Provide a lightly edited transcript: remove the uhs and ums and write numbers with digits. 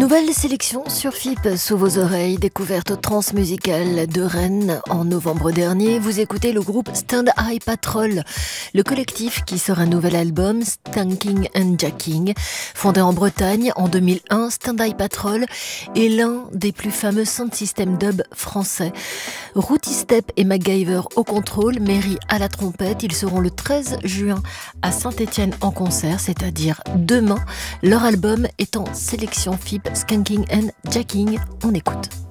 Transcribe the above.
Nouvelle sélection sur FIP sous vos oreilles, découverte transmusicale de Rennes en novembre dernier. Vous écoutez le groupe Stand Eye Patrol, le collectif qui sort un nouvel album, Skanking and Jacking. Fondé en Bretagne en 2001, Stand Eye Patrol est l'un des plus fameux sound system dub français. Rooty Step et MacGyver au contrôle, Mary à la trompette. Ils seront le 13 juin à Saint-Étienne en concert, c'est-à-dire demain. Leur album est en sélection FIP, Skanking and Jacking. On écoute.